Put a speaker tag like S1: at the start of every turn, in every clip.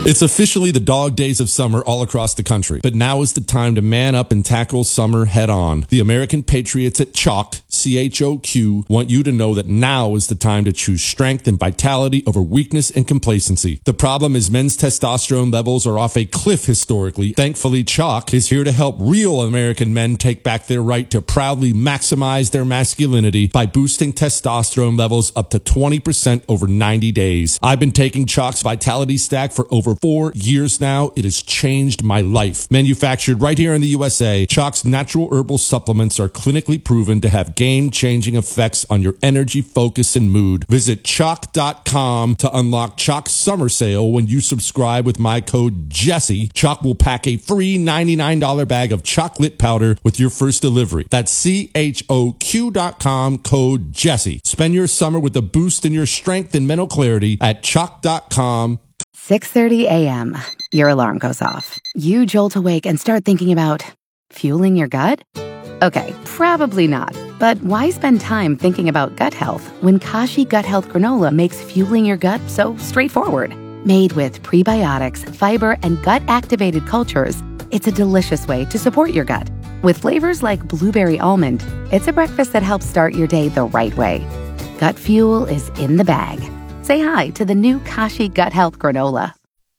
S1: It's officially the dog days of summer all across the country, but now is the time to man up and tackle summer head on. The American Patriots at Chalk, CHOQ, want you to know that now is the time to choose strength and vitality over weakness and complacency. The problem is men's testosterone levels are off a cliff historically. Thankfully, Chalk is here to help real American men take back their right to proudly maximize their masculinity by boosting testosterone levels up to 20% over 90 days. I've been taking Chalk's Vitality Stack for over 4 years now. It has changed my life. Manufactured right here in the USA, Chalk's natural herbal supplements are clinically proven to have game-changing effects on your energy, focus, and mood. Visit Chalk.com to unlock Chalk's summer sale. When you subscribe with my code Jesse, Chalk will pack a free $99 bag of chocolate powder with your first delivery. That's CHOQ.com, code Jesse. Spend your summer with a boost in your strength and mental clarity at Chalk.com.
S2: 6:30 a.m. Your alarm goes off. You jolt awake and start thinking about fueling your gut? Okay, probably not. But why spend time thinking about gut health when Kashi Gut Health Granola makes fueling your gut so straightforward? Made with prebiotics, fiber, and gut-activated cultures, it's a delicious way to support your gut. With flavors like blueberry almond, it's a breakfast that helps start your day the right way. Gut fuel is in the bag. Say hi to the new Kashi Gut Health Granola.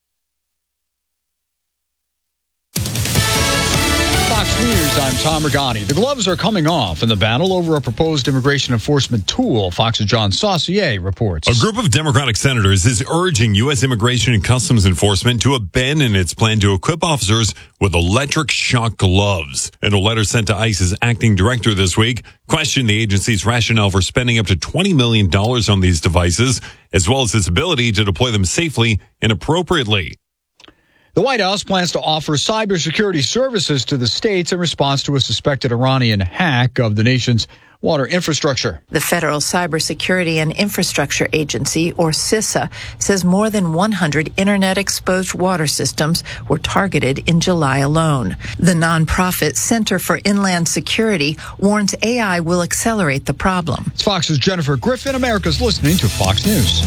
S3: Fox News, I'm Tom Regani. The gloves are coming off in the battle over a proposed immigration enforcement tool, Fox's John Saucier reports.
S4: A group of Democratic senators is urging U.S. Immigration and Customs Enforcement to abandon its plan to equip officers with electric shock gloves. In a letter sent to ICE's acting director this week, questioned the agency's rationale for spending up to $20 million on these devices, as well as its ability to deploy them safely and appropriately.
S3: The White House plans to offer cybersecurity services to the states in response to a suspected Iranian hack of the nation's water infrastructure.
S5: The Federal Cybersecurity and Infrastructure Agency, or CISA, says more than 100 internet-exposed water systems were targeted in July alone. The nonprofit Center for Inland Security warns AI will accelerate the problem.
S3: It's Fox's Jennifer Griffin. America's listening to Fox News.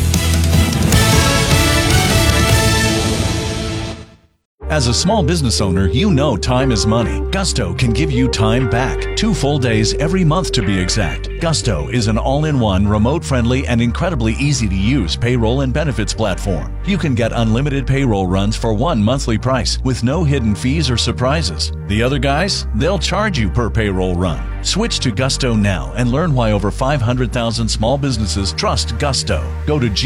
S6: As a small business owner, you know time is money. Gusto can give you time back. 2 full days every month to be exact. Gusto is an all-in-one, remote-friendly, and incredibly easy-to-use payroll and benefits platform. You can get unlimited payroll runs for one monthly price with no hidden fees or surprises. The other guys, they'll charge you per payroll run. Switch to Gusto now and learn why over 500,000 small businesses trust Gusto. Go to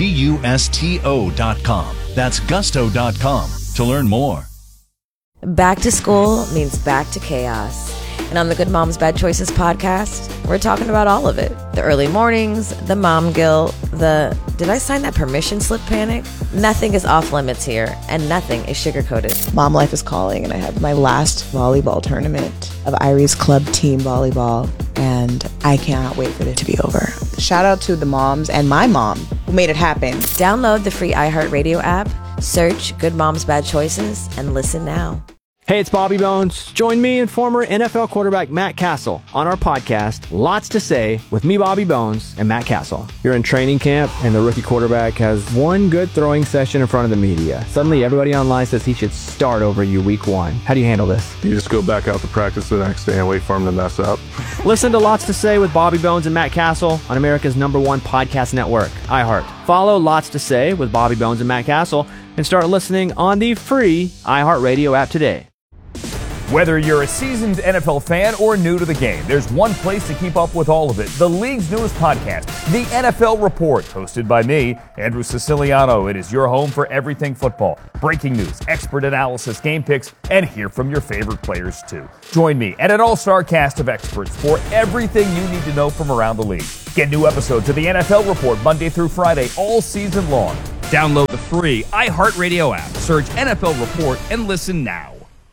S6: GUSTO.com. That's Gusto.com to learn more.
S7: Back to school means back to chaos. And on the Good Moms Bad Choices podcast, we're talking about all of it. The early mornings, the mom guilt, the did I sign that permission slip panic? Nothing is off limits here, and nothing is sugar-coated.
S8: Mom life is calling, and I have my last volleyball tournament of Irie's club team volleyball, and I cannot wait for it to be over. Shout out to the moms and my mom who made it happen.
S7: Download the free iHeartRadio app, search Good Moms Bad Choices, and listen now.
S9: Hey, it's Bobby Bones. Join me and former NFL quarterback Matt Castle on our podcast, Lots to Say, with me, Bobby Bones, and Matt Castle. You're in training camp, and the rookie quarterback has one good throwing session in front of the media. Suddenly, everybody online says he should start over you week 1. How do you handle this?
S10: You just go back out to practice the next day and wait for him to mess up.
S9: Listen to Lots to Say with Bobby Bones and Matt Castle on America's #1 podcast network, iHeart. Follow Lots to Say with Bobby Bones and Matt Castle and start listening on the free iHeartRadio app today.
S11: Whether you're a seasoned NFL fan or new to the game, there's one place to keep up with all of it. The league's newest podcast, The NFL Report, hosted by me, Andrew Siciliano. It is your home for everything football. Breaking news, expert analysis, game picks, and hear from your favorite players too. Join me and an all-star cast of experts for everything you need to know from around the league. Get new episodes of The NFL Report Monday through Friday all season long. Download the free iHeartRadio app, search NFL Report, and listen now.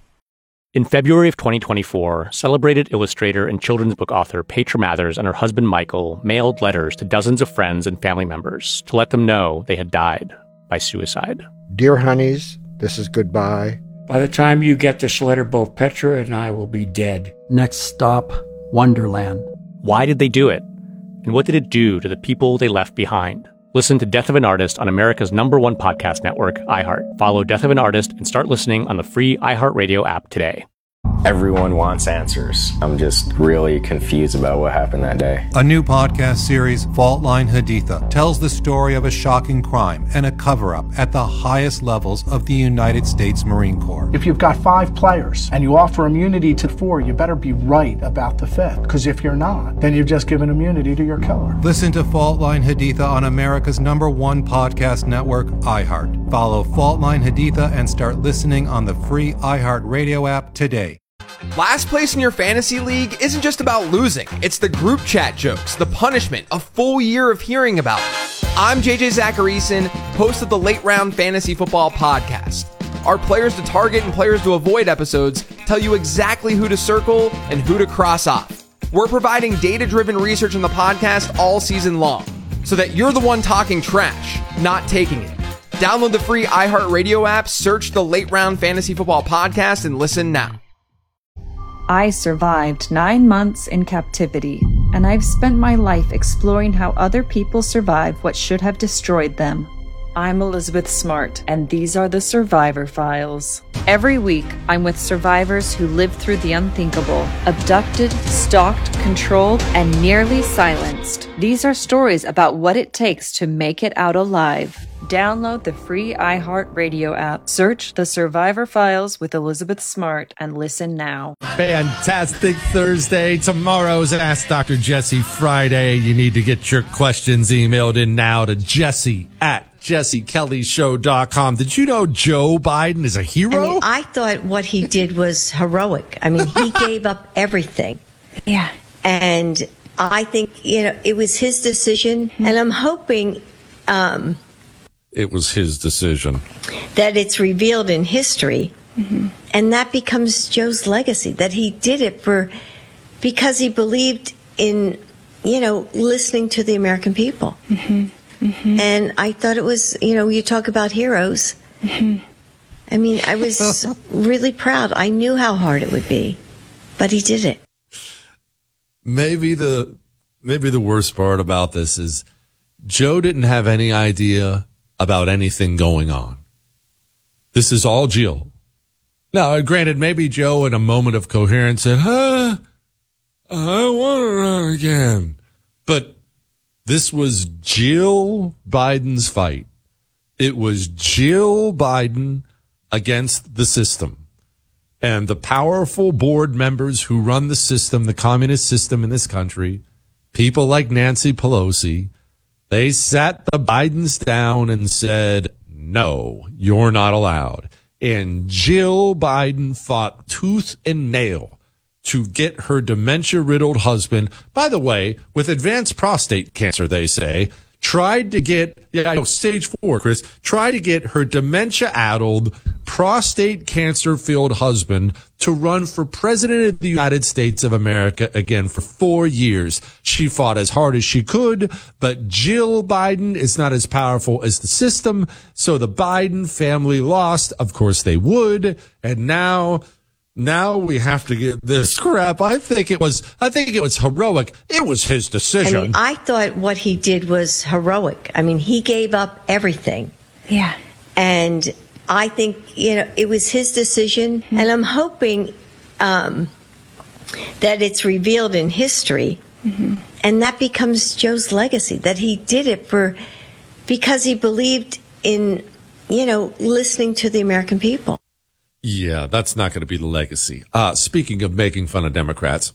S12: In February of 2024, celebrated illustrator and children's book author Petra Mathers and her husband Michael mailed letters to dozens of friends and family members to let them know they had died by suicide.
S13: Dear honeys, this is goodbye.
S14: By the time you get this letter, both Petra and I will be dead.
S15: Next stop, Wonderland.
S12: Why did they do it? And what did it do to the people they left behind? Listen to Death of an Artist on America's #1 podcast network, iHeart. Follow Death of an Artist and start listening on the free iHeartRadio app today.
S15: Everyone wants answers. I'm just really confused about what happened that day.
S16: A new podcast series, Fault Line Haditha, tells the story of a shocking crime and a cover-up at the highest levels of the United States Marine Corps.
S17: If you've got 5 players and you offer immunity to 4, you better be right about the 5th. Because if you're not, then you've just given immunity to your killer.
S16: Listen to Fault Line Haditha on America's #1 podcast network, iHeart. Follow Fault Line Haditha and start listening on the free iHeart Radio app today.
S18: Last place in your fantasy league isn't just about losing. It's the group chat jokes, the punishment, a full year of hearing about it. I'm JJ Zacharyson, host of the Late Round Fantasy Football Podcast. Our players to target and players to avoid episodes tell you exactly who to circle and who to cross off. We're providing data-driven research in the podcast all season long, so that you're the one talking trash, not taking it. Download the free iHeartRadio app, search the Late Round Fantasy Football Podcast, and listen now.
S19: I survived 9 months in captivity, and I've spent my life exploring how other people survive what should have destroyed them. I'm Elizabeth Smart, and these are the Survivor Files. Every week, I'm with survivors who lived through the unthinkable, abducted, stalked, controlled, and nearly silenced. These are stories about what it takes to make it out alive. Download the free iHeartRadio app, search The Survivor Files with Elizabeth Smart, and listen now.
S1: Fantastic Thursday. Tomorrow's Ask Dr. Jesse Friday. You need to get your questions emailed in now to Jesse@JesseKellyShow.com. Did you know Joe Biden is a hero?
S20: I thought what he did was heroic. He gave up everything.
S19: Yeah.
S20: And I think, it was his decision. And I'm hoping
S1: It was his decision.
S20: that it's revealed in history.
S19: Mm-hmm.
S20: And that becomes Joe's legacy, that he did it because he believed in, listening to the American people.
S19: Mm-hmm. Mm-hmm.
S20: And I thought it was, you talk about heroes.
S19: Mm-hmm.
S20: I was really proud. I knew how hard it would be, but he did it.
S1: Maybe the worst part about this is Joe didn't have any idea about anything going on. This is all Jill. Now, granted, maybe Joe in a moment of coherence said, I want to run again. But this was Jill Biden's fight. It was Jill Biden against the system. And the powerful board members who run the system, the communist system in this country, people like Nancy Pelosi, they sat the Bidens down and said, no, you're not allowed. And Jill Biden fought tooth and nail to get her dementia-riddled husband, by the way, with advanced prostate cancer, they say, tried to get, stage 4, Chris, tried to get her dementia-addled, prostate cancer-filled husband to run for president of the United States of America again for 4 years. She fought as hard as she could, but Jill Biden is not as powerful as the system, so the Biden family lost. Of course they would, and now we have to get this crap. I think it was heroic. It was his decision.
S20: I thought what he did was heroic. He gave up everything.
S19: Yeah.
S20: And I think, it was his decision. Mm-hmm. And I'm hoping that it's revealed in history.
S19: Mm-hmm.
S20: And that becomes Joe's legacy, that he did it because he believed in, listening to the American people.
S1: Yeah, that's not going to be the legacy. Speaking of making fun of Democrats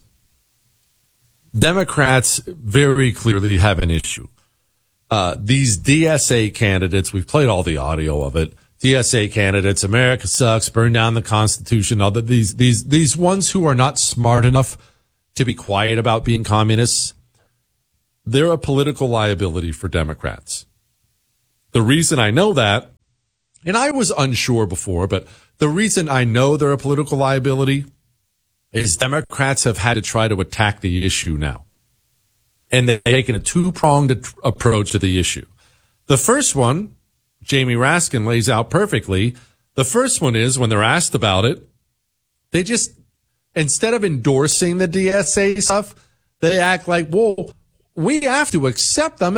S1: very clearly have an issue. These DSA candidates, we've played all the audio of it. DSA candidates, America sucks, burn down the Constitution, all these ones who are not smart enough to be quiet about being communists, they're a political liability for Democrats. The reason I know that, and I was unsure before, but the reason I know they're a political liability is Democrats have had to try to attack the issue now. And they've taken a two-pronged approach to the issue. The first one, Jamie Raskin lays out perfectly. The first one is when they're asked about it, they just, instead of endorsing the DSA stuff, they act like, well, we have to accept them.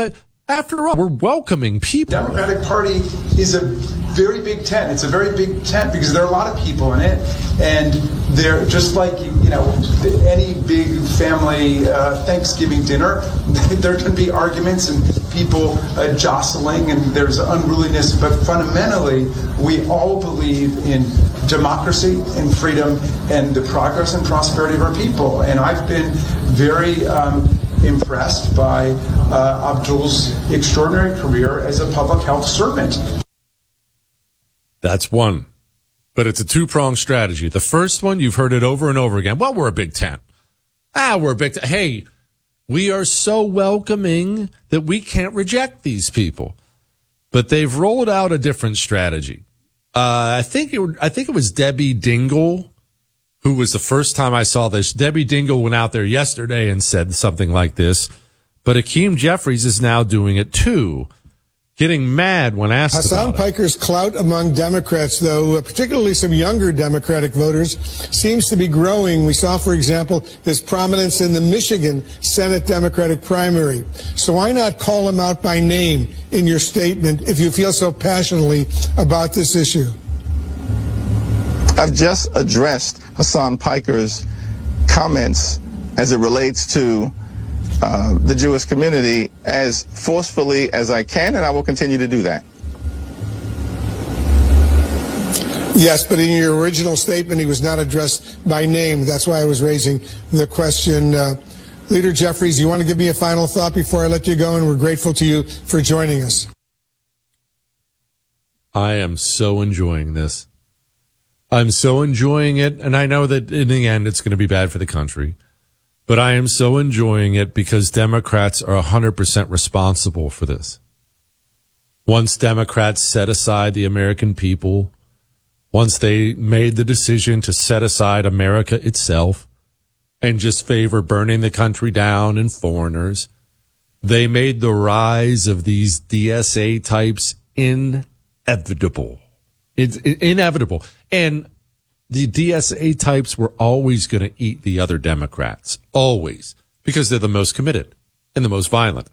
S1: After all, we're welcoming people.
S21: Democratic Party is a very big tent. It's a very big tent because there are a lot of people in it, and they're just like, any big family Thanksgiving dinner. There can be arguments and people jostling, and there's unruliness. But fundamentally, we all believe in democracy and freedom and the progress and prosperity of our people. And I've been very impressed by Abdul's extraordinary career as a public health servant.
S1: That's one. But it's a two-pronged strategy. The first one, you've heard it over and over again. Well, we're a big tent. We're a big tent. Hey, we are so welcoming that we can't reject these people. But they've rolled out a different strategy. I think it was Debbie Dingell who was the first time I saw this. Debbie Dingell went out there yesterday and said something like this, but Hakeem Jeffries is now doing it too, getting mad when asked
S22: Hassan
S1: about it.
S22: Piker's clout among Democrats, though, particularly some younger Democratic voters, seems to be growing. We saw, for example, his prominence in the Michigan Senate Democratic primary. So why not call him out by name in your statement if you feel so passionately about this issue?
S23: I've just addressed Hassan Piker's comments as it relates to the Jewish community as forcefully as I can, and I will continue to do that.
S22: Yes, but in your original statement, he was not addressed by name. That's why I was raising the question. Leader Jeffries, you want to give me a final thought before I let you go? And we're grateful to you for joining us.
S1: I am so enjoying this. I'm so enjoying it, and I know that in the end it's going to be bad for the country, but I am so enjoying it because Democrats are 100% responsible for this. Once Democrats set aside the American people, once they made the decision to set aside America itself and just favor burning the country down and foreigners, they made the rise of these DSA types inevitable. It's inevitable. And the DSA types were always going to eat the other Democrats. Always. Because they're the most committed and the most violent.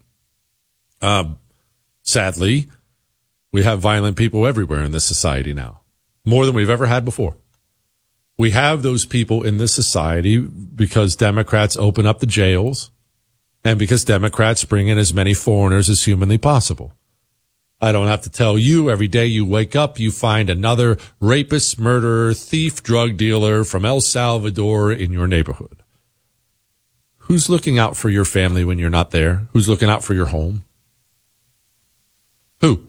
S1: Sadly, we have violent people everywhere in this society now. More than we've ever had before. We have those people in this society because Democrats open up the jails and because Democrats bring in as many foreigners as humanly possible. I don't have to tell you, every day you wake up, you find another rapist, murderer, thief, drug dealer from El Salvador in your neighborhood. Who's looking out for your family when you're not there? Who's looking out for your home? Who?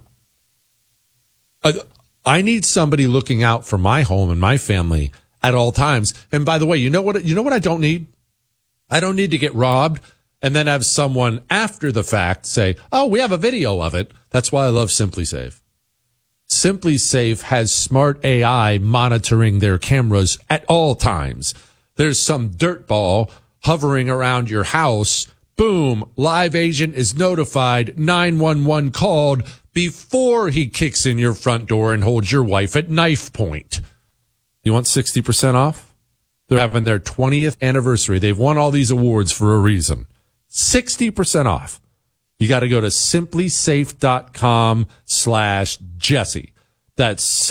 S1: I need somebody looking out for my home and my family at all times. And by the way, you know what I don't need? I don't need to get robbed and then have someone after the fact say, oh, we have a video of it. That's why I love SimpliSafe. SimpliSafe has smart AI monitoring their cameras at all times. There's some dirtball hovering around your house. Boom, live agent is notified, 911 called before he kicks in your front door and holds your wife at knife point. You want 60% off? They're having their 20th anniversary. They've won all these awards for a reason. 60% off. You got to go to simplysafe.com/Jesse. That's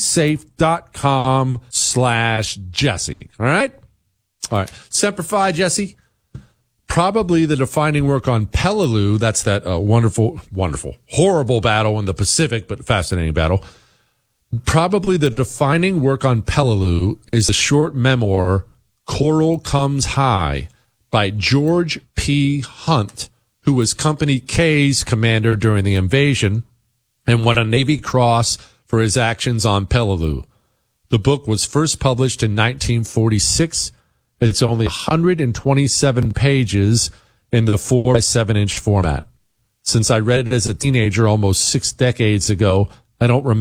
S1: simplysafe.com/Jesse. All right? All right. Semper Fi, Jesse. Probably the defining work on Peleliu. That's that wonderful, horrible battle in the Pacific, but fascinating battle. Probably the defining work on Peleliu is the short memoir, Coral Comes High, by George P. Hunt, who was Company K's commander during the invasion and won a Navy Cross for his actions on Peleliu. The book was first published in 1946. It's only 127 pages in the 4x7-inch format. Since I read it as a teenager almost 6 decades ago, I don't remember